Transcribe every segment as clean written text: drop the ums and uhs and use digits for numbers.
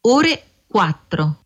ore 4.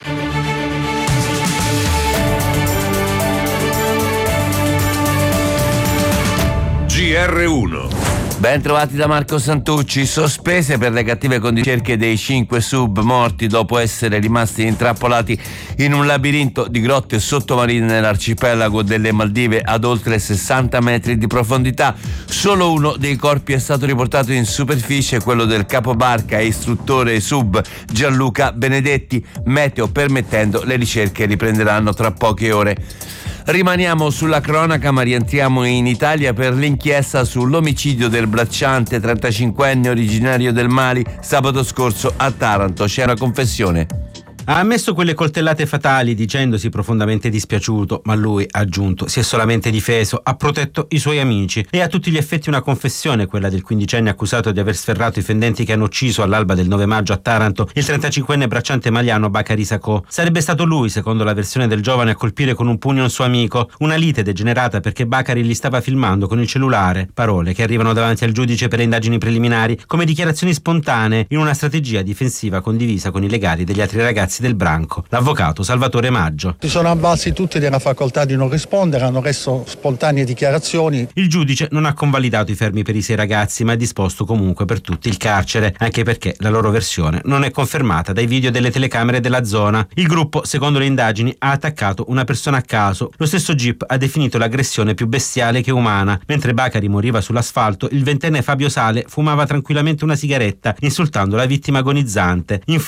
GR1. Ben trovati da Marco Santucci. Sospese per le cattive condizioni dei 5 sub morti dopo essere rimasti intrappolati in un labirinto di grotte sottomarine nell'arcipelago delle Maldive ad oltre 60 metri di profondità. Solo uno dei corpi è stato riportato in superficie, quello del capobarca e istruttore sub Gianluca Benedetti. Meteo permettendo, le ricerche riprenderanno tra poche ore. Rimaniamo sulla cronaca, ma rientriamo in Italia per l'inchiesta sull'omicidio del bracciante 35enne originario del Mali sabato scorso a Taranto. C'è una confessione. Ha ammesso quelle coltellate fatali dicendosi profondamente dispiaciuto, ma lui, ha aggiunto, si è solamente difeso, ha protetto i suoi amici. E a tutti gli effetti una confessione, quella del quindicenne accusato di aver sferrato i fendenti che hanno ucciso all'alba del 9 maggio a Taranto il 35enne bracciante maliano Bakary Sako. Sarebbe stato lui, secondo la versione del giovane, a colpire con un pugno un suo amico. Una lite degenerata perché Bakary li stava filmando con il cellulare. Parole che arrivano davanti al giudice per le indagini preliminari come dichiarazioni spontanee in una strategia difensiva condivisa con i legali degli altri ragazzi del branco. L'avvocato Salvatore Maggio. Si sono avvalsi tutti della facoltà di non rispondere, hanno reso spontanee dichiarazioni. Il giudice non ha convalidato i fermi per i 6 ragazzi, ma ha disposto comunque per tutti il carcere, anche perché la loro versione non è confermata dai video delle telecamere della zona. Il gruppo, secondo le indagini, ha attaccato una persona a caso. Lo stesso GIP ha definito l'aggressione più bestiale che umana. Mentre Bakary moriva sull'asfalto, il 20enne Fabio Sale fumava tranquillamente una sigaretta, insultando la vittima agonizzante.